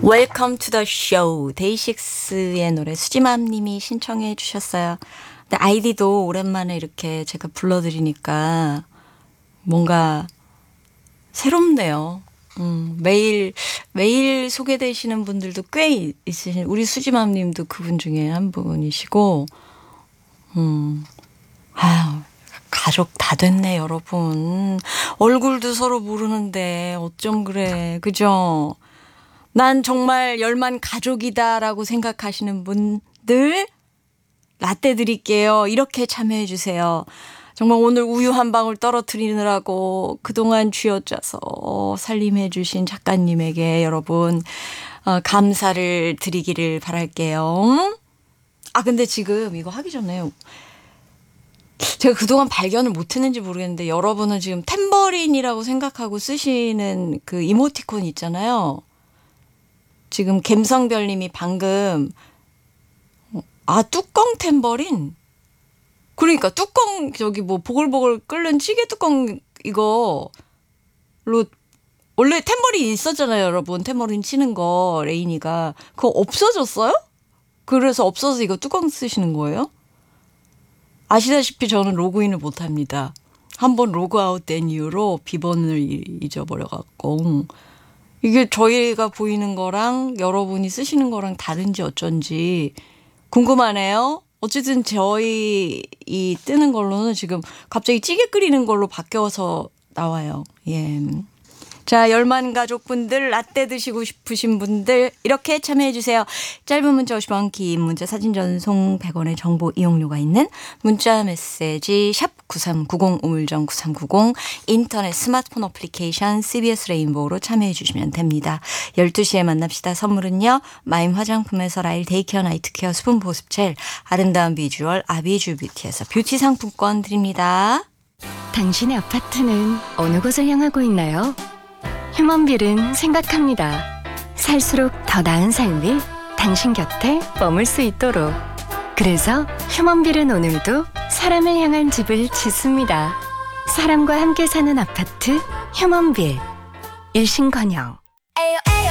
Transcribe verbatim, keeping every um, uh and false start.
Welcome to the show. 데이식스의 노래 수지맘 님이 신청해 주셨어요. 근데 아이디도 오랜만에 이렇게 제가 불러드리니까 뭔가 새롭네요. 음, 매일, 매일 소개되시는 분들도 꽤 있으신, 우리 수지맘 님도 그분 중에 한 분이시고, 음, 아유, 가족 다 됐네, 여러분. 얼굴도 서로 모르는데 어쩜 그래. 그죠? 난 정말 열만 가족이다라고 생각하시는 분들 라떼 드릴게요. 이렇게 참여해 주세요. 정말 오늘 우유 한 방울 떨어뜨리느라고 그동안 쥐어짜서 살림해 주신 작가님에게 여러분 어, 감사를 드리기를 바랄게요. 아 근데 지금 이거 하기 전에 제가 그동안 발견을 못했는지 모르겠는데 여러분은 지금 탬버린이라고 생각하고 쓰시는 그 이모티콘 있잖아요. 지금 갬성별님이 방금 아 뚜껑 탬버린? 그러니까 뚜껑 저기 뭐 보글보글 끓는 찌개 뚜껑 이거로 원래 탬버린 있었잖아요, 여러분. 탬버린 치는 거 레인이가 그거 없어졌어요? 그래서 없어서 이거 뚜껑 쓰시는 거예요? 아시다시피 저는 로그인을 못합니다. 한번 로그아웃 된 이후로 비번을 잊어버려갖고 이게 저희가 보이는 거랑 여러분이 쓰시는 거랑 다른지 어쩐지 궁금하네요. 어쨌든 저희 이 뜨는 걸로는 지금 갑자기 찌개 끓이는 걸로 바뀌어서 나와요. 예. 자, 열만 가족분들 라떼 드시고 싶으신 분들 이렇게 참여해 주세요. 짧은 문자 오십 원, 긴 문자 사진 전송 백 원의 정보 이용료가 있는 문자 메시지 샵 구삼구공 우물정 구삼구공 인터넷 스마트폰 어플리케이션 씨비에스 레인보우로 참여해 주시면 됩니다. 열두 시에 만납시다. 선물은요. 마임 화장품에서 라일 데이케어 나이트케어 수분 보습젤 아름다운 비주얼 아비주 뷰티에서 뷰티 상품권 드립니다. 당신의 아파트는 어느 곳을 향하고 있나요? 휴먼빌은 생각합니다. 살수록 더 나은 삶이 당신 곁에 머물 수 있도록. 그래서 휴먼빌은 오늘도 사람을 향한 집을 짓습니다. 사람과 함께 사는 아파트 휴먼빌. 일신건영.